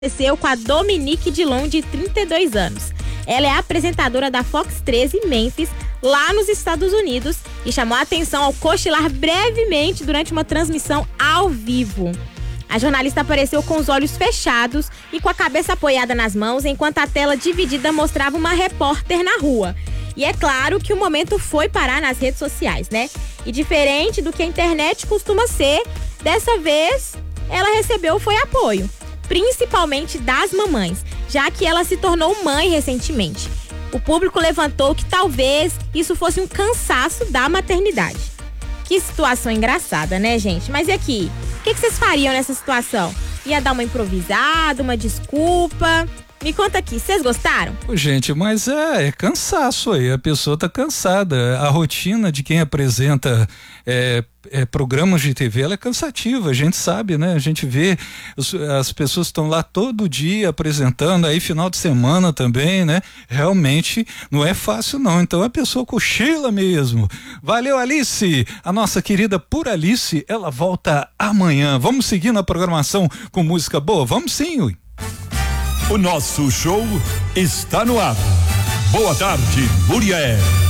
Aconteceu com a Dominique Dillon, de 32 anos. Ela é apresentadora da Fox 13 em Memphis, lá nos Estados Unidos, e chamou a atenção ao cochilar brevemente durante uma transmissão ao vivo. A jornalista apareceu com os olhos fechados e com a cabeça apoiada nas mãos, enquanto a tela dividida mostrava uma repórter na rua. E é claro que o momento foi parar nas redes sociais, né? E diferente do que a internet costuma ser, dessa vez ela recebeu foi apoio, principalmente das mamães, já que ela se tornou mãe recentemente. O público levantou que talvez isso fosse um cansaço da maternidade. Que situação engraçada, né, gente? Mas e aqui? O que vocês fariam nessa situação? Ia dar uma improvisada, uma desculpa? Me conta aqui, vocês gostaram? Gente, mas é cansaço aí, a pessoa tá cansada. A rotina de quem apresenta programas de TV, ela é cansativa, a gente sabe, né? A gente vê, as pessoas estão lá todo dia apresentando, aí final de semana também, né? Realmente não é fácil não, então a pessoa cochila mesmo. Valeu, Alice, a nossa querida Pura Alice, ela volta amanhã. Vamos seguir na programação com música boa? Vamos sim, ui. O nosso show está no ar. Boa tarde, Muriel.